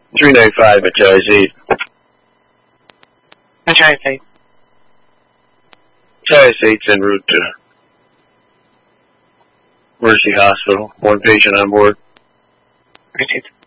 395 Matthias 8. Matthias 8. Matthias 8's en route to Mercy Hospital. One patient on board. Received.